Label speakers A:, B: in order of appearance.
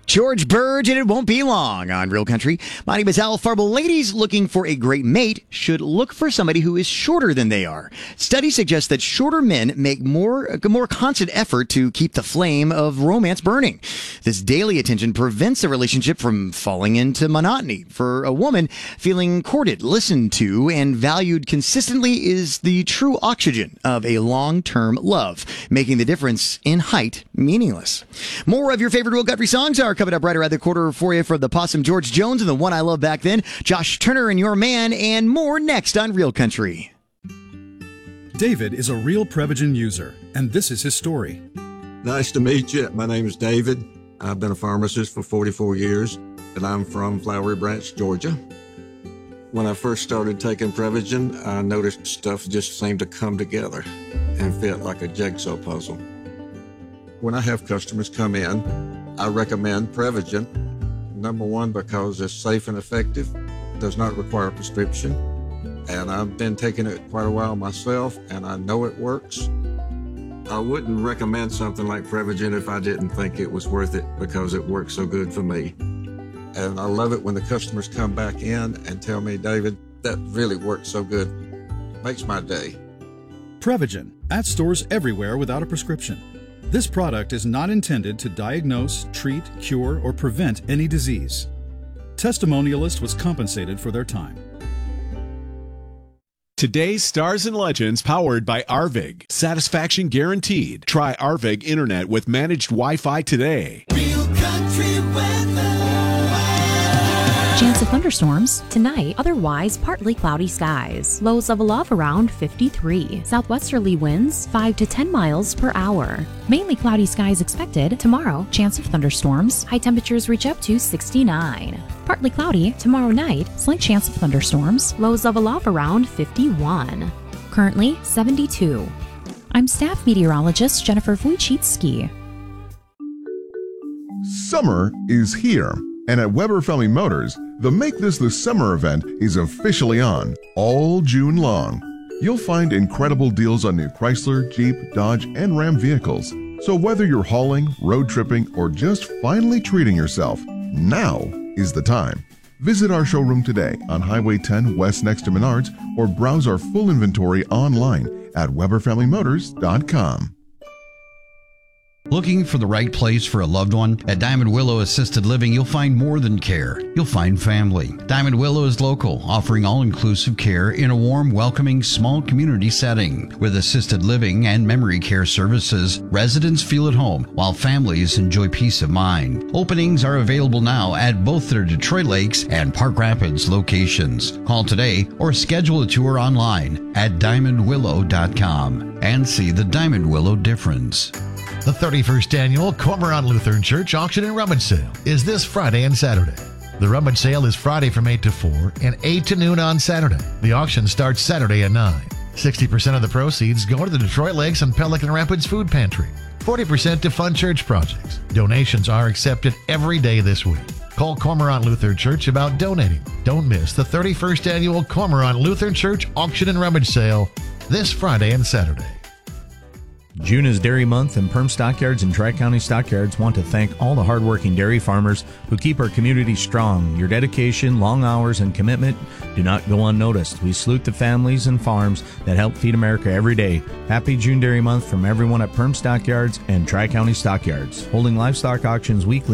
A: George Burge, and it won't be long on Real Country. My name is Al Farble. Ladies looking for a great mate should look for somebody who is shorter than they are. Studies suggest that shorter men make a more constant effort to keep the flame of romance burning. This daily attention prevents a relationship from falling into monotony. For a woman, feeling courted, listened to, and valued consistently is the true oxygen of a long-term love, making the difference in height meaningless. More of your favorite Real Country songs are coming up right around the quarter for you for the Possum George Jones and the One I Love Back Then, Josh Turner and Your Man, and more next on Real Country.
B: David is a real Prevagen user, and this is his story.
C: Nice to meet you. My name is David. I've been a pharmacist for 44 years, and I'm from Flowery Branch, Georgia. When I first started taking Prevagen, I noticed stuff just seemed to come together and fit like a jigsaw puzzle. When I have customers come in, I recommend Prevagen. Number one, because it's safe and effective, does not require a prescription, and I've been taking it quite a while myself, and I know it works. I wouldn't recommend something like Prevagen if I didn't think it was worth it because it works so good for me. And I love it when the customers come back in and tell me, David, that really works so good. Makes my day.
B: Prevagen, at stores everywhere without a prescription. This product is not intended to diagnose, treat, cure, or prevent any disease. Testimonialist was compensated for their time.
D: Today's Stars and Legends powered by Arvig. Satisfaction guaranteed. Try Arvig Internet with managed Wi-Fi today.
E: Real Country weather.
F: Chance of thunderstorms tonight, otherwise partly cloudy skies. Lows level off around 53. Southwesterly winds 5 to 10 miles per hour. Mainly cloudy skies expected tomorrow. Chance of thunderstorms. High temperatures reach up to 69. Partly cloudy tomorrow night. Slight chance of thunderstorms. Lows level off around 51. Currently 72. I'm staff meteorologist Jennifer Wojcicki.
G: Summer is here. And at Weber Family Motors, the Make This the Summer event is officially on all June long. You'll find incredible deals on new Chrysler, Jeep, Dodge, and Ram vehicles. So whether you're hauling, road tripping, or just finally treating yourself, now is the time. Visit our showroom today on Highway 10 West next to Menards or browse our full inventory online at WeberFamilyMotors.com.
H: Looking for the right place for a loved one? At Diamond Willow Assisted Living, you'll find more than care. You'll find family. Diamond Willow is local, offering all-inclusive care in a warm, welcoming, small community setting. With assisted living and memory care services, residents feel at home, while families enjoy peace of mind. Openings are available now at both their Detroit Lakes and Park Rapids locations. Call today or schedule a tour online at diamondwillow.com and see the Diamond Willow difference.
I: The 31st Annual Cormorant Lutheran Church Auction and Rummage Sale is this Friday and Saturday. The rummage sale is Friday from 8 to 4 and 8 to noon on Saturday. The auction starts Saturday at 9. 60% of the proceeds go to the Detroit Lakes and Pelican Rapids Food Pantry. 40% to fund church projects. Donations are accepted every day this week. Call Cormorant Lutheran Church about donating. Don't miss the 31st Annual Cormorant Lutheran Church Auction and Rummage Sale this Friday and Saturday.
J: June is Dairy Month, and Perm Stockyards and Tri-County Stockyards want to thank all the hardworking dairy farmers who keep our community strong. Your dedication, long hours, and commitment do not go unnoticed. We salute the families and farms that help feed America every day. Happy June Dairy Month from everyone at Perm Stockyards and Tri-County Stockyards, holding livestock auctions weekly